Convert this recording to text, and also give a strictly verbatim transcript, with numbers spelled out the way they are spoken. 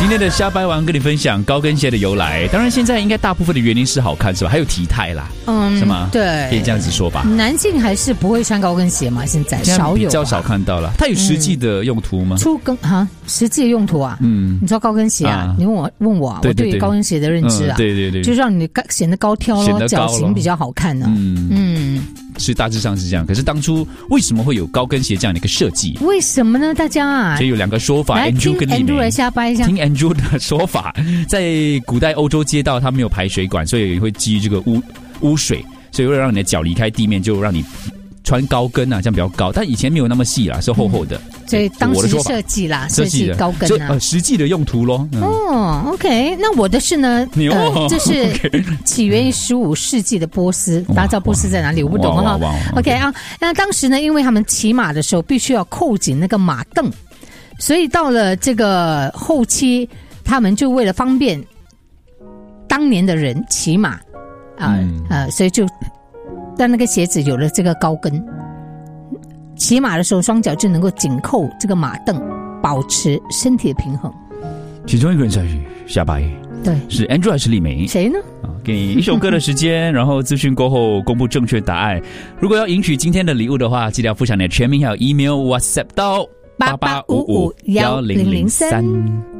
今天的瞎掰王跟你分享高跟鞋的由来，当然现在应该大部分的原因是好看是吧？还有体态啦，嗯，是吗？ 对， 可以这样子说吧。 男性还是不会穿高跟鞋嘛？现在少有， 比较少看到了。它有实际的用途吗？ 出跟哈，实际的用途啊，嗯，你说高跟鞋啊？啊你问我问我、啊， 对对对我对于高跟鞋的认知啊， 嗯、对对对， 就让你显得高挑咯，脚型比较好看呢、啊。嗯嗯。 是大致上是这样，可是当初为什么会有高跟鞋这样的一个设计？ 为什么呢？大家啊， 所以有两个说法。 来 Andrew 跟 Andrew 来瞎掰一下。 听 Andrew 的说法，在古代欧洲街道它没有排水管，所以会积这个污污水，所以会让你的脚离开地面，就让你穿高跟啊，这样比较高。但以前没有那么细啦，是厚厚的。 嗯、所以当时设计啦，设计高跟啊， 呃，实际的用途咯。 嗯、哦 ，OK， 那我的是呢，呃，这是起源于十五世纪的波斯，大家知道波斯在哪里？我不懂哈。OK 啊，那当时呢，因为他们骑马的时候必须要扣紧那个马镫，所以到了这个后期，他们就为了方便当年的人骑马啊、呃嗯、呃，所以就让那个鞋子有了这个高跟。骑马的时候，双脚就能够紧扣这个马镫，保持身体的平衡。 其中一个人在下白， 对， 是 Andrew 还是李梅？ 谁呢？ 啊，给你一首歌的时间，然后资讯过后公布正确答案。如果要赢取今天的礼物的话，记得要附上你的全名还有 email、WhatsApp 到八八五五一零零三。